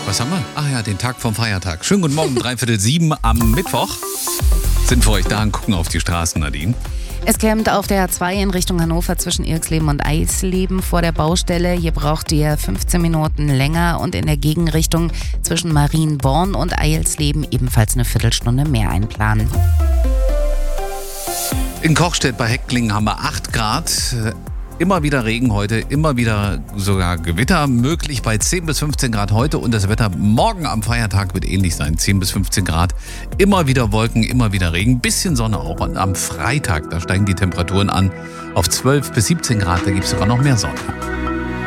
Was haben wir? Ach ja, den Tag vom Feiertag. Schönen guten Morgen, 6:45 am Mittwoch. Sind für euch da und gucken auf die Straßen, Nadine. Es klemmt auf der A2 in Richtung Hannover zwischen Irxleben und Eisleben vor der Baustelle. Hier braucht ihr 15 Minuten länger und in der Gegenrichtung zwischen Marienborn und Eisleben ebenfalls eine Viertelstunde mehr einplanen. In Kochstedt bei Hecklingen haben wir 8 Grad. Immer wieder Regen heute, immer wieder sogar Gewitter möglich bei 10 bis 15 Grad heute. Und das Wetter morgen am Feiertag wird ähnlich sein, 10 bis 15 Grad. Immer wieder Wolken, immer wieder Regen, bisschen Sonne auch. Und am Freitag, da steigen die Temperaturen an auf 12 bis 17 Grad, da gibt es sogar noch mehr Sonne.